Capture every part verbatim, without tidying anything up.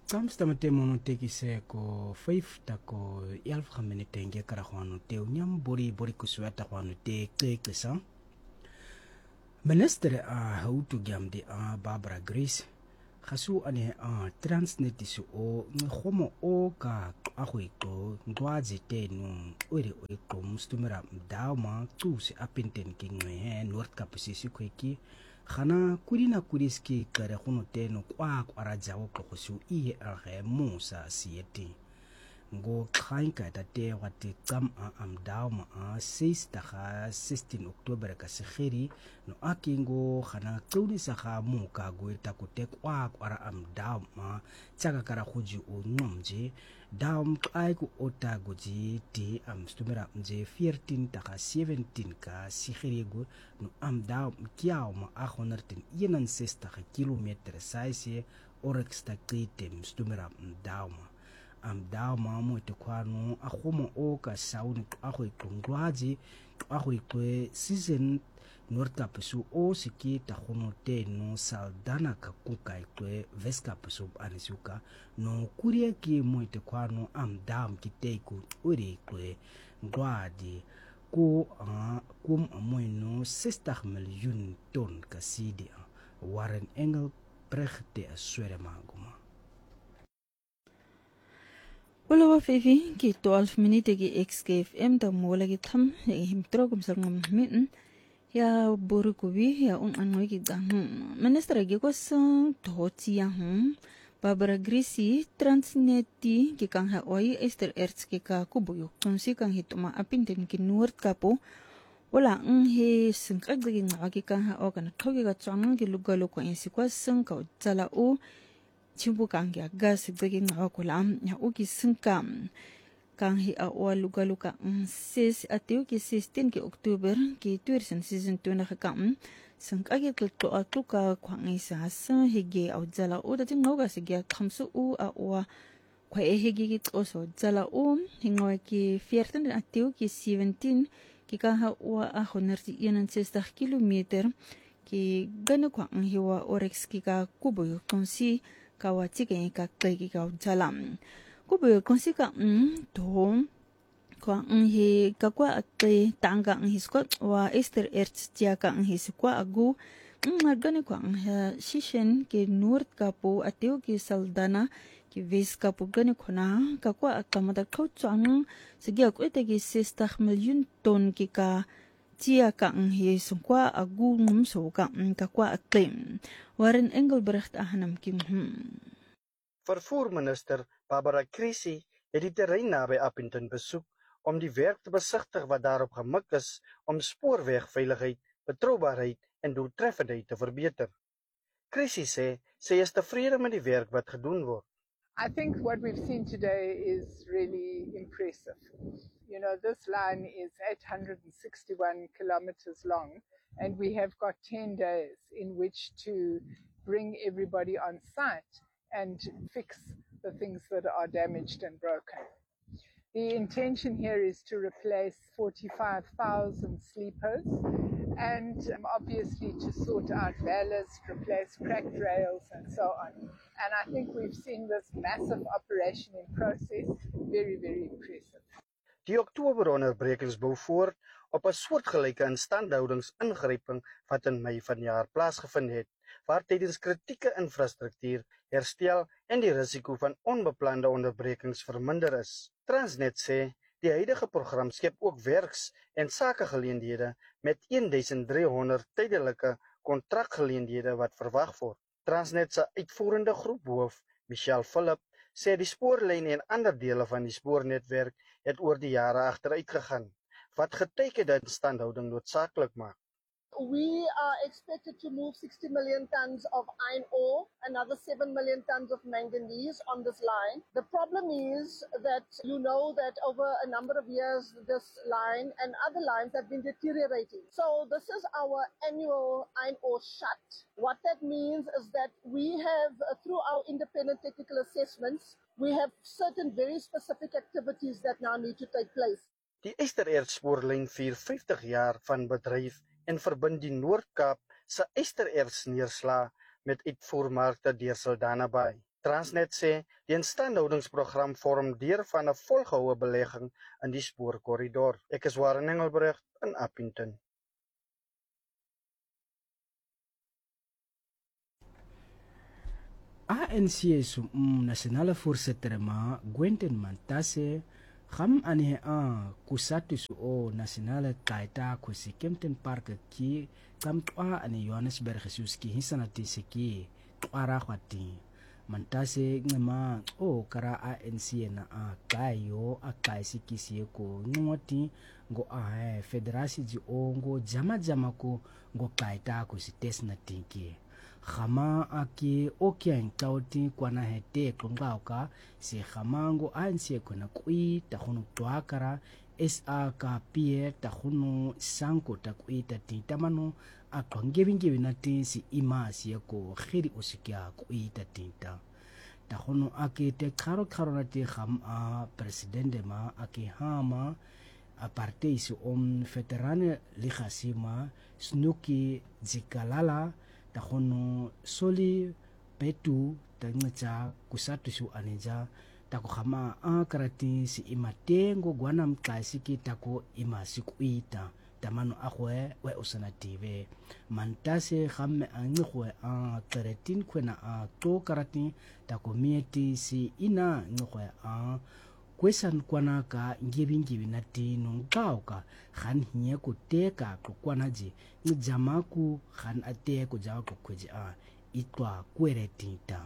Tsamsta mate mono teki se ko five ta ko elf ga minute nge kara kwano te unyam bori bori kusweta kwano te te kesa. Minister a hautu gamdi a Barbara Grace kasu ane a Transnet isu o ngomo o ka ahui ko ngwazi te no ore ore ko mustumera dauma tu se apinten ki ngwe North Kapusisi kweki Khana kurina kuriski kare khono teno kwa kwara jawo kokosu iye age musa sieti ngo khainka tate wati tsam a amdauma a six daga sixteen October ka sekhiri no akingo khana tsuni sa ga muka go ta kutek kwa kwara amdauma tsaka kara khuji o nomje daum ai ku ota goji ti am stumera mje fourteen daga seventeen ka sekhiri go no amdaum kiao ma a honderd eenenzestig kilometer saisi orex ta kitem stumera mdauma am dauma mo te kwano a khomo o ka sauni a go itlongwaji a go ikwe season North Pesu o siki ta khono te no saldana ka kuka ikwe Veska Pesu anisuka no kuria ki mo te kwano am dam ki te ku uri ikwe ngwadi ko a kum amoino sixty miljoen ton ka sidi Warren Engel prechte aswere maguma. Wala wa fifi ki twelve minute ki X K F M ta mola ki tham him trogum sarngam min ya boru kubi ya un anoi ki dang minister gi ko sang thoti ya hum Barbara Grace Transnet ki kang ha oi Esther Erts ki ka kubuyo tunsi kang hituma apinten ki North Kapo wala ang he singkag gi nga ki kang ha o kan thogi ga chang ki lugalo ko insi kwa sang ka chala o chimbu kang ya gas gi nga ko lam ya o ki singkam kang hi a o luga luga sis atiu ki sixteen ki October ki tourism season two na kam sang agi to a to ka kwang isa sa hige au jala o da ting no ga sigya khamsu u a o kwa e hige ki to so jala o hingo ki fourteen atiu ki seventeen ki ka ha o a honderd eenenzestig kilometer ki gana kwang hiwa orex ki ka kubo konsi kawa chike ka kai ki ka jala kubo konsi ka mm to kwa he ka kwa te tanga hi skot wa Esther Erts tia ka hi skwa agu ngagane kwa ha shishen ke North Kapo ateo ki saldana ki ves kapo gane khona ka kwa akamada khau chang sigya ko te ki sixty miljoen ton ki ka tia ka hi skwa agu ngum so ka ka kwa aklem Warren Engelbrecht ahanam ki Vervoerminister Barbara Grace het die terrein naby Appington besoek om die werk te besigtig wat daarop gemik is om spoorwegveiligheid, betroubaarheid en doeltreffendheid te verbeter. Grace sê sy is tevrede met die werk wat gedoen word. I think what we've seen today is really impressive. You know, this line is eight hundred sixty-one kilometers long, and we have got ten days in which to bring everybody on site and fix the things that are damaged and broken. The intention here is to replace forty-five thousand sleepers and um, obviously to sort out ballast, replace cracked rails and so on. And I think we've seen this massive operation in process, very, very impressive. Die Oktoberonderbrekings bou voort op 'n soortgelyke instandhoudingsingryping wat in Mei vanjaar plaasgevind het, waar tydens kritieke infrastruktuur herstel en die risiko van onbeplande onderbrekings verminder is. Transnet sê die huidige program skep ook werks- en sakegeleenthede met twaalf driehonderd tydelike kontrakgeleenthede wat verwag word. Transnet se uitvoerende groephoof, Michelle Philip, sê die spoorlyne en ander dele van die spoornetwerk het oor die jare agteruit gegaan, wat geteken instandhouding noodsaaklik maak. We are expected to move sixty million tons of iron ore, another seven million tons of manganese on this line. The problem is that you know that over a number of years, this line and other lines have been deteriorating. So this is our annual iron ore shut. What that means is that we have, uh, through our independent technical assessments, we have certain very specific activities that now need to take place. Die Eysterertspoorlyn vier vyftig jaar van bedryf en verbind die Noord-Kaap se ystererts neerslae met uitvoermarkte deur Saldanha Bay. Transnet sê die instandhoudingsprogram vorm deel van 'n volgehoue belegging in die spoorkorridor. Ek is Warren Engelbrug in Appington. A N C se nasionale voorsitter ma Gwenton Mantase gam ane a kusatu su o nasionale kaita kusi Kempton Park ki kam twa ane Johannesburg suski hisana tisiki twara kwati Mantase ngema o kara A N C na a kayo a kaisi kisi ko ngoti ngo a federasi ji o ngo jama jama ko ngo kaita kusi tesna tinki Khama aki okian tauti kwana hete klongauka si khamango ansie kuna kui tahunu tuakara S A ka pie tahunu sanko takui tati tamano aklongebingebi nati si ima si yako khiri usikia kui tatinta tahunu aki te karo karo nati kham a presidente ma aki hama a parte isi om veterane likhasima Snuki Zikalala takono soli petu tangcha kusatu su aneja tako khama a karati si imatengo gwanam klasiki tako imasikuita tamano akwe we usana tv mantase khamme angkhwe a thirteen khwena a to karati tako mieti si ina ngkhwe a kwesan kwana ka ngibi ngibi na tino ngauka khan hiye ku teka ku kwana ji njama ku khan ate ku jawa ku kweji a itwa kwere tinta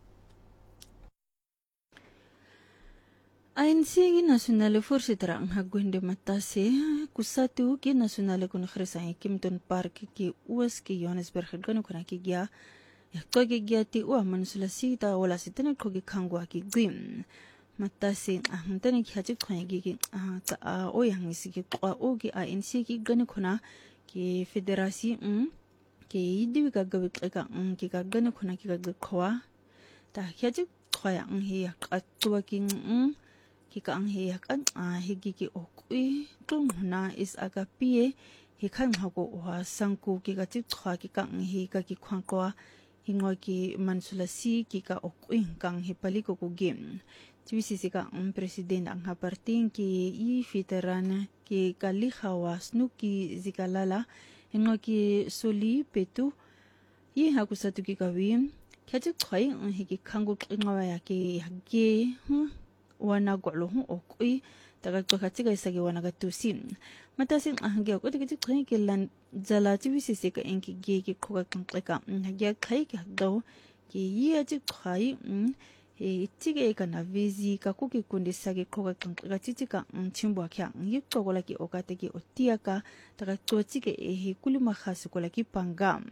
A N C ki nasionale voorsitter ang Gwenton Mantase kusatu ki nasionale kun khrisang Kempton Park ki uas ki Johannesburg gano kuna ki gya yakto ki gya ti wa mansula sita wala sitene ko ki kangwa ki gwim Mantase ang tani ki hajik khanya ki ta a o yang isi ki kwa o ki A N C ki gano kuna ki federasi um ki yidi ka gawi ka um ki ka gano kuna ki ka kwa ta hajik khaya ang hi yakatwa ki um Kika ang hiyak ang ah higiki okui tung na is agapie hikang hago wa sangku kika titwa kika ang hika ki kwangkwa hingoy ki mansulasi kika okui kang hipaliko ko game tuwisi sika ang president ang haparting ki i veteran ki kalihawa Snuki Zikalala hingoy ki soli petu i hago sa tukika wim kaya tway ang hiki kango ngawaya ki hagi hmm wana gwalo okui taga kwakatiga isagi wana gatusim matasin ahangya ko tigi tigi kilan jala tibisi sika enki ge ki khoga kankleka hagya khai ki hagdaw ki yiya ji khai e tige kana vezi ka kuki kundi sagi khoga kankleka titika chimbo kya yikko gola ki okate ki otiaka taga tsotige e kulima khasi gola ki pangam.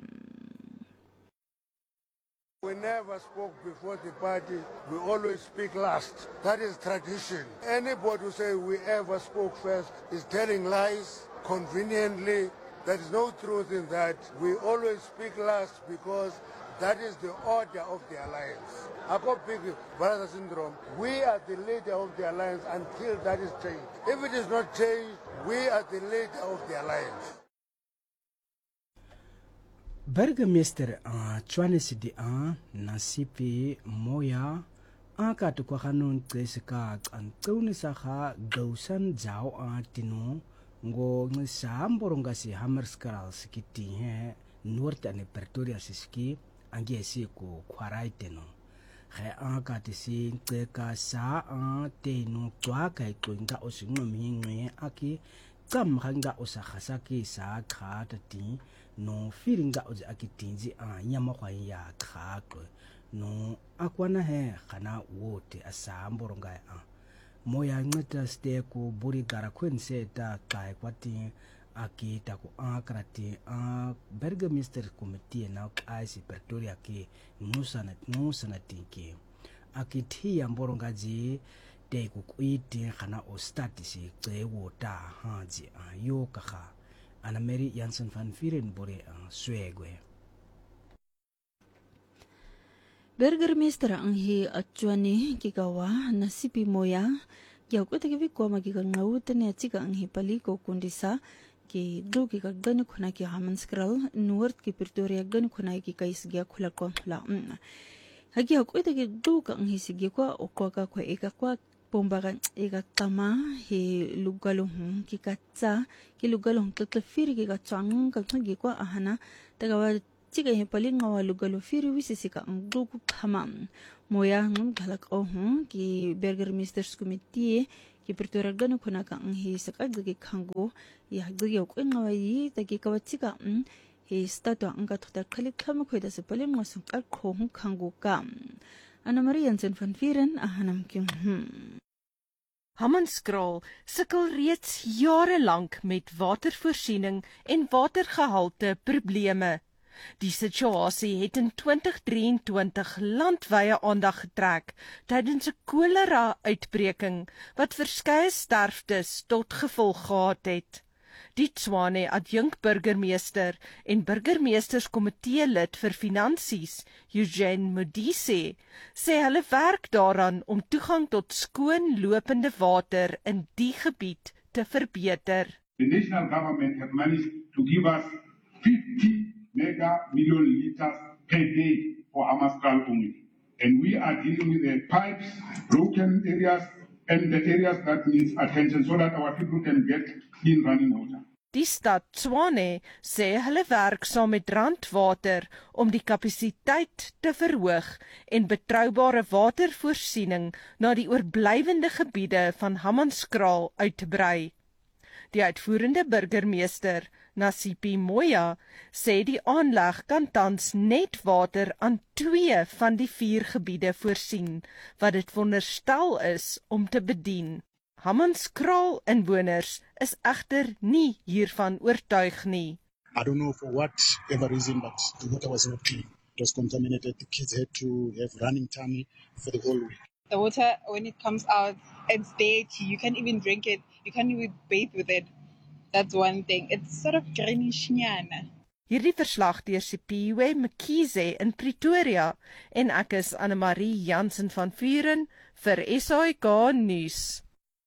We never spoke before the party. We always speak last. That is tradition. Anybody who says we ever spoke first is telling lies conveniently. There is no truth in that. We always speak last because that is the order of the alliance. Ako big brother syndrome. We are the leader of the alliance until that is changed. If it is not changed, we are the leader of the alliance. Burgemeester a Johannes di a Nasipi Moya a ka to kwa kanun tresika an tuni sa kha gausan jao a tinu ngo ngisamboronga si Hammerskral sikiti he north ane Pretoria siski angie si ko kwarai teno khe a ka tisi tseka sa a tenu twa kai twinga osingo mingwe aki kam hanga osakasaki sa kha tati no feelinga oje akitinji a nyama kwa ya khakwe no akwana he khana wote asamboronga a moya ngeta ste ko buri gara kwense ta kai kwati akita ko akrati a Burgemeester committee na kaisi Pretoria ki nusana nusana tinki akithi yamboronga ji te ku kuiti khana o statisi tsewo ta haji a yo kha Ana Mary Jansen van Vieren bore ang swegwe. Burgemeester ang hi atwani kigawa Nasipi Moya yaw ko tagi ko magigang ngawutan ni atika ang hi paliko kundisa ki do ki gagdan khuna ki Hammerskral north ki Pretoria gan khuna ki kais gya khula ko la hagi hakwita ki duka ang hisigi kwa o kwa ka kwa eka kwa pombaga eka tama he lugalo hum ki katsa ki lugalo hum tatlafiri ki katsang kakagi kwa ahana tagawa tiga he palinga wa lugalo firi wisisika ang duku pama moya ngum galak o hum ki Burgemeesters Committee ki perturagano kuna ka ang hi sakagagi kango ya hagagi o kwa nga yi tagi kawatsika ang he stato ang katuta kalik kama kwa da sa palinga sung kalko hum kango ka Anna Marie Jansen van Vieren ahanam kim hmm. Hammanskraal sukkel reeds jare lank met watervoorsiening en watergehalte probleme. Die situasie het in twintig drieëntwintig landwye aandag getrek tydens 'n kolera-uitbreking wat verskeie sterftes tot gevolg gehad het. Die Tshwane adjunk burgemeester en burgemeesterskomitee lid vir finansies, Eugene Modise, sê hulle werk daaraan om toegang tot skoon lopende water in die gebied te verbeter. The national government has managed to give us fifty mega million liters per day for Hammanskraal only. And we are dealing with the pipes, broken areas, and the areas that needs attention so that our people can get clean running water. Die stad Tshwane sê hulle werk saam met Randwater om die kapasiteit te verhoog en betroubare watervoorsiening na die oorblywende gebiede van Hammanskraal uit te brei. Die uitvoerende burgemeester, Nasipi Moya, sê die aanleg kan tans net water aan twee van die vier gebiede voorsien, wat dit veronderstel is om te bedien. Hammanskraal inwoners is egter nie hiervan oortuig nie. I don't know for whatever reason, but the water was not clean. It was contaminated. The kids had to have running tummy for the whole week. The water, when it comes out, it's dirty. You can't even drink it. You can't even bathe with it. That's one thing. It's sort of greenish-nyana. Hierdie verslag deur Sipiwe Mkhize in Pretoria en ek is Anna Marie Jansen van Vuren vir S A K nuus.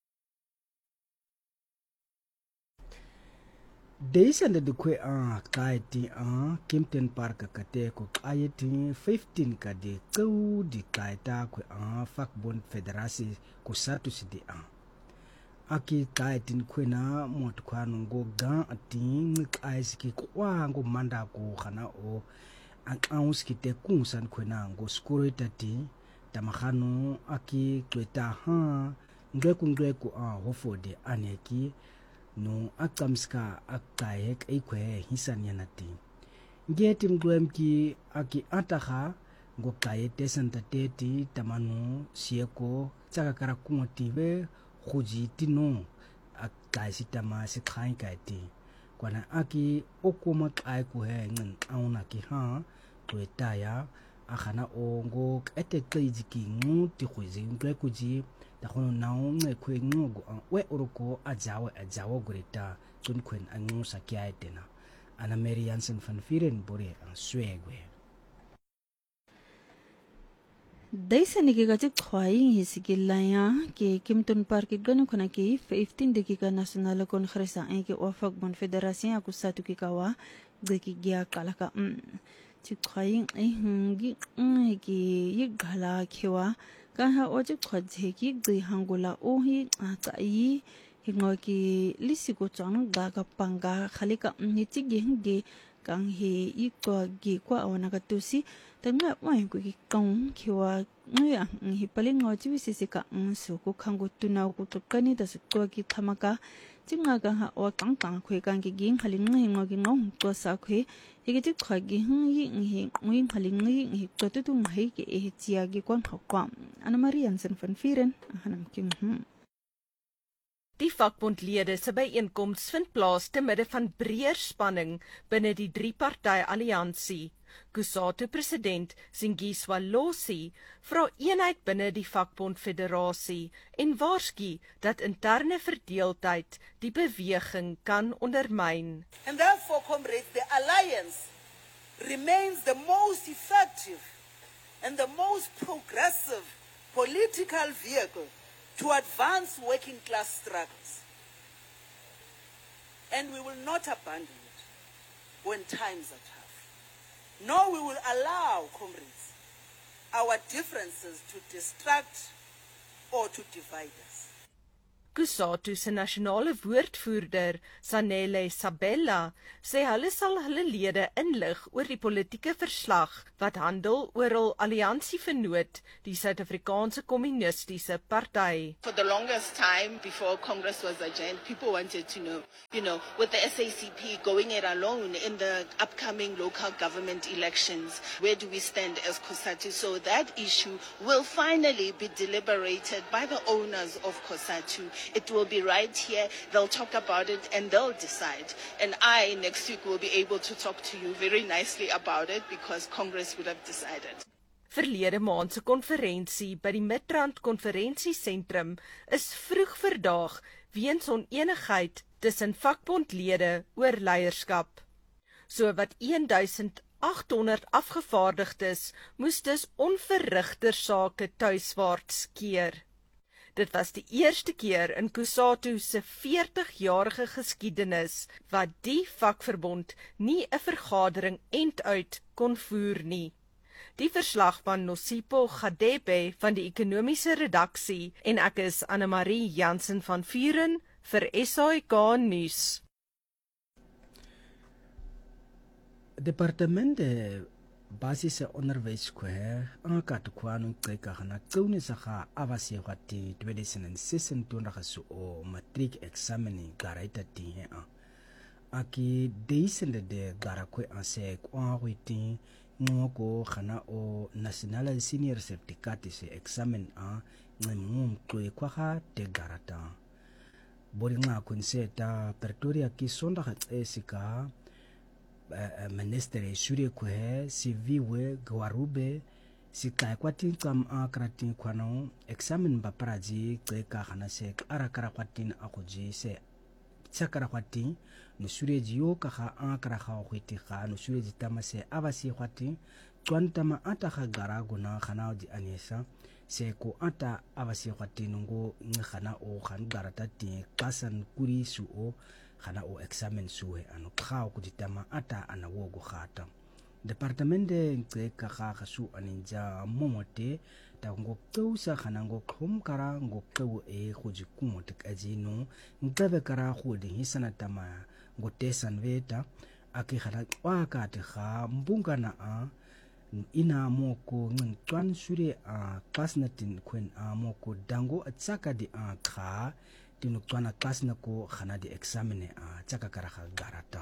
Deze de kwe aan kaiti aan Kempton Park kate ko kaiti fifteen kade kou di kaita kwe aan Vakbond Federasi ko satu sidi aan. Aki kaitin kwe na mot kwa nungo gan ating kaisi ki kwa ngo manda ko khana o ang aus ki te kunsan kwe na ngo skoro tati tamakano aki kweta ha ngwe ku ngwe ku a hofode aneki no akamska akayek ikwe hisan yanati ngetim gwemki aki ataha ngo kayete santateti tamanu sieko tsakakara kumotive khuji tino akaisi tama se khain kaiti kwana aki okuma kai ku he ngin auna ki ha kwetaya akhana ongo eteqiji ngu ti khuzi ngwe kuji Dakono naong kwe ngugo ang we uruko ajawa ajawa gurita tun kwen angu sakya etena. Anna Marie Jansen van Vieren bore ang swegwe. Daisa nikigatik kwaing hisigilaya ke Kempton Park gano kuna ke fifteen dakika nasional kongresa ang ke Vakbond Federasi aku satu kikawa gaki gya kalaka mm. Chikwaing ay hungi ng ki yigala kiwa Kaha oje kwadzeki gui hangula ohi atai hingo ki lisiko chang daga panga khalika niti genge kang he ikwa gi kwa awana katusi tanga wai ku ki kang kiwa nguya hi palingo chi wisisika nsu ku khangu tuna ku tukani da sikwa ki thamaka jinga ga ha o kang kang khwe kang ki ging haling hingo ki ngong ko sa khwe Higiti kwa gi hung yi ngi ngui haling ngi ngi to tu tung hai ke e chia gi kwang kwam Anna Marie Jansen van Vieren hanam kim hm Die vakbondlede se byeenkoms vind plaas te midde van breër spanning binne die drie-party-alliansie. Kusatu president Zingiswa Losi vra eenheid binne die vakbondfederasie en waarsku dat interne verdeeldheid die beweging kan ondermyn. And therefore, comrades, the alliance remains the most effective and the most progressive political vehicle to advance working class struggles. And we will not abandon it when times are tough. Nor we will allow, comrades, our differences to distract or to divide us. Kusatu se nasionale woordvoerder, Sanele Sabella, sê hulle sal hulle lede inlig oor die politieke verslag wat handel oor hul alliansie vernoot, die Suid-Afrikaanse Kommunistiese Party. For the longest time before Congress was adjourned, people wanted to know, you know, with the S A C P going it alone in the upcoming local government elections, where do we stand as COSATU? So that issue will finally be deliberated by the owners of COSATU. It will be right here. They'll talk about it and they'll decide. And I, next week, will be able to talk to you very nicely about it because Congress would have decided. Verlede maand se konferensie by die Midrand Konferensiesentrum is vroeg verdaag weens onenigheid tussen vakbondlede oor leierskap. So wat eenduisend agthonderd afgevaardigdes moes dus onverrigtersake tuiswaarts keer. Dit was die eerste keer in COSATU se veertigjarige geskiedenis wat die vakverbond nie 'n vergadering end-uit kon voer nie. Die verslag van Nosipo Gadebe van die ekonomiese redaksie en ek is Anne-Marie Jansen van Vuren vir S A I K nuus. Departemente basise onderwys kwe angkat kwano qeka hana qawni saga abase kwati twenty sixteen so o matric examine garaita tin a aki deisende de garakwe ase kwa witi ngoko khana o national senior certificate se examine a ngum kwe kwa ha de garata boringa konseta Pretoria ki sonda esika Uh, minister shure kwe si viwe gwarube si kai kwatin kam akratin kwano examine ba paraji qeka khana se arakara kwatin akuji se tsakara kwatin no shure jiyo ka kha akra kha khwiti kha no shure jitama se abasi kwatin twantama ata kha garaguna khana di anesa se ko ata abasi kwatin ngo ngkhana o khan garata ti qasan kuri su o khana o examine suwe ano khao kuditama ata ana wogo khata departamente ngeka kha khasu aninja momote ta ngo qeusa khana ngo khomkara ngo qeu e khuji kumote kajino ngebe kara khudi hisana tama ngo tesan veta aki khana waka te kha mbungana a ina moko ngtwan sure a klasnatin kwen a moko dango atsaka di a kha tino twana class na ko khana di examine a tsaka kara kha garata.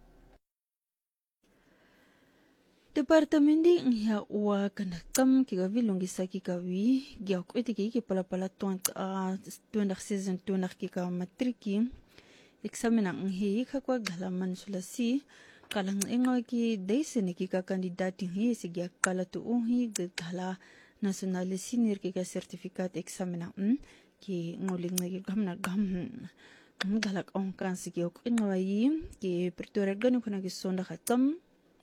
Departamenti ngya uwa kana kam ki gavi longisa ki gavi gya kwete ki ki pala pala twenty twenty season twenty ki ka matriki examine nghi kha kwa galaman sulasi kalang engo ki deisene ki ka kandidati hi si gya kala tu uhi gala national senior ki ka certificate examine ki ngoling nagi gamna gam galak on kan si ki ok inwayi ki Pretoria ganu kuna ki sonda khatam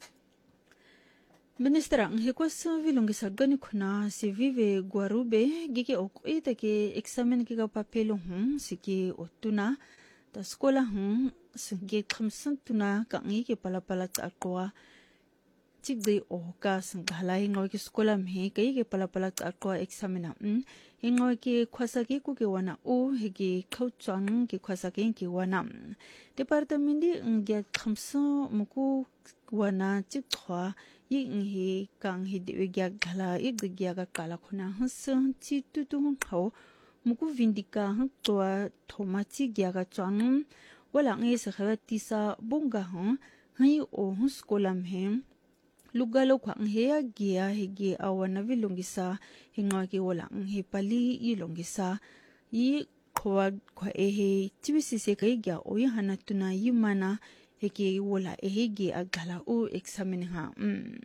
Minister ang hikwas vilungi sa ganu kuna si Vive Gwarube giki ok ita ki examen ki ka papelo hum si ki otuna ta skola hum si ki khamsan tuna ka ngi ki palapala ta akwa chigde oka sang halai ngoi ki skola me kai ki palapala ta akwa examina ingoi ki khwasaki ku ki wana u higi khauchang ki khwasaki ki wana departamenti ngya khamso muku wana chikthwa yi ngi kang hi de gya gala ik de gya ga kala khuna hus chi tu tu khau muku vindika ha twa thoma chi gya ga chang wala ngi sa khawati sa bunga ha hi o hus kolam he lugalo khwang he gia higi awana vilungisa hinga ki wala hi pali i longisa i khwa khwa e he tibisi se kai gya o yi hanatuna yimana higi wala e higi agala u examine ha mm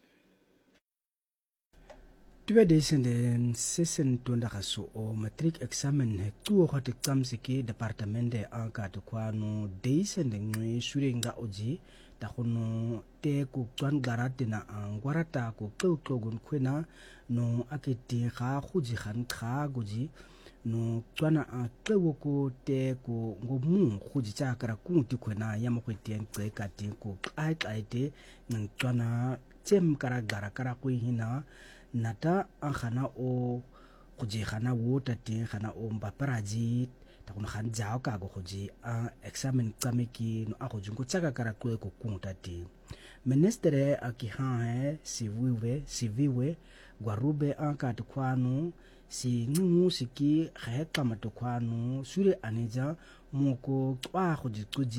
twenty sixteen twenty so o matric examen he tu ho te tsamsiki departamente aka to kwano deisende ngwe shurenga oji ta khono te ku twan garatina angwarata ku qeqogun khwena no aketi ga khuji khan kha goji no twana a qewo ko te ku ngomu khuji cha kara ku ti khwena yamo khwetien qeka ti ku ai ai te nang twana chem kara gara kara ku hina nata ang gana o go je gana wo ta teng gana o mbaparaji ta go gan jao ka go je a examen tsameki no a go jungo tsaka kara tlo ko kunta teng ministere a ki ha he siviwe siviwe gwarube an ka tkwano si ngu siki ga e tsamata kwano sure aneja moko twa go di